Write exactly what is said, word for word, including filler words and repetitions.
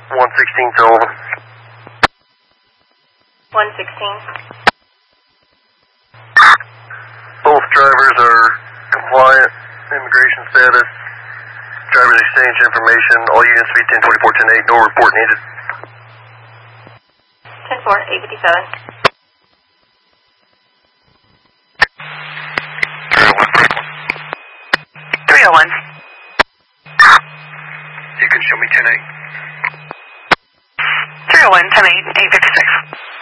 one sixteen to over. one sixteen. Both drivers are compliant. Immigration status. Driver's exchange information. All units be ten twenty-four ten eight. No report needed. ten four, eight fifty-seven. three oh one. You can show me ten eight. three oh one, ten eight, eight fifty-six.